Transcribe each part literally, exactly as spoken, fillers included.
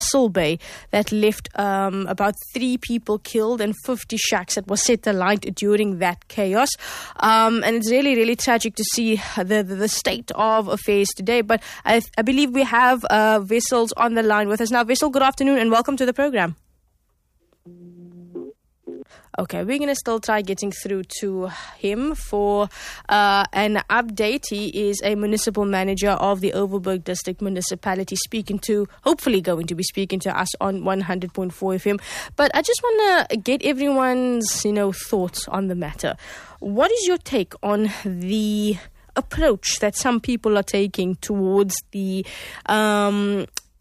Mitchell Bay that left um, about three people killed and fifty shacks that were set alight during that chaos. Um, and it's really, really tragic to see the, the, the state of affairs today. But I, I believe we have uh, Wessels on the line with us now. Wessel, good afternoon and welcome to the program. Okay, we're going to still try getting through to him for uh, an update. He is a municipal manager of the Overberg District Municipality, speaking to, hopefully going to be speaking to us on one hundred point four F M. But I just want to get everyone's, you know, thoughts on the matter. What is your take on the approach that some people are taking towards the um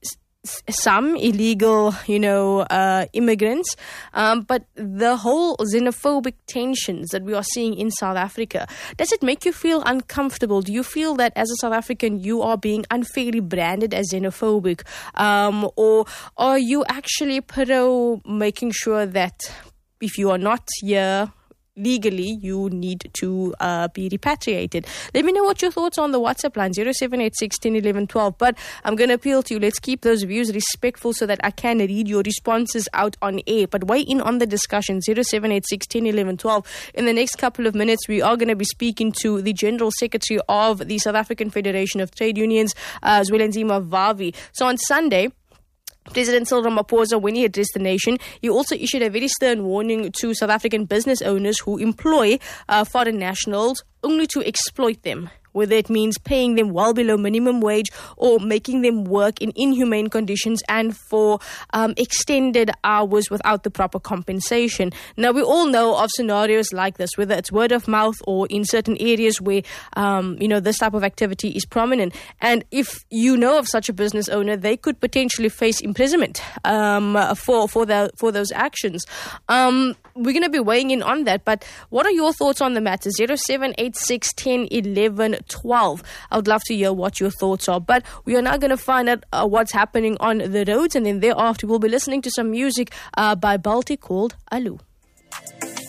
some illegal, you know, uh, immigrants, um, but the whole xenophobic tensions that we are seeing in South Africa, does it make you feel uncomfortable? Do you feel that as a South African you are being unfairly branded as xenophobic, um, or are you actually pro making sure that if you are not here legally, you need to uh, be repatriated? Let me know what your thoughts are on the WhatsApp line, zero seven eight six, one zero, one one one. But I'm going to appeal to you. Let's keep those views respectful so that I can read your responses out on air. But weigh in on the discussion, zero seven eight six, one zero, one one one. In the next couple of minutes, we are going to be speaking to the General Secretary of the South African Federation of Trade Unions, uh, Zwelinzima Vavi. So on Sunday, President Cyril Ramaphosa, when he addressed the nation, he also issued a very stern warning to South African business owners who employ uh, foreign nationals only to exploit them, whether it means paying them well below minimum wage or making them work in inhumane conditions and for um, extended hours without the proper compensation. Now, we all know of scenarios like this, whether it's word of mouth or in certain areas where, um, you know, this type of activity is prominent. And if you know of such a business owner, they could potentially face imprisonment um, for for, the, for those actions. Um, we're going to be weighing in on that. But what are your thoughts on the matter? zero seven eight six, one zero, one one twelve. I would love to hear what your thoughts are. But we are now going to find out uh, what's happening on the roads, and then thereafter we'll be listening to some music uh, by Balti called Alu.